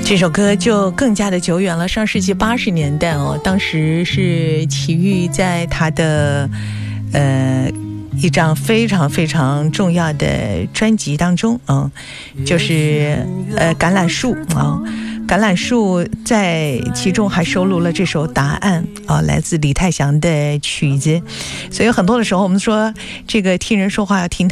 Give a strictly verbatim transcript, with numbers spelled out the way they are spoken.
这首歌就更加的久远了，上世纪八十年代哦，当时是齐豫在他的呃一张非常非常重要的专辑当中，嗯，就是呃橄榄树啊。橄榄树在其中还收录了这首答案啊，来自李泰祥的曲子。所以很多的时候我们说这个听人说话要听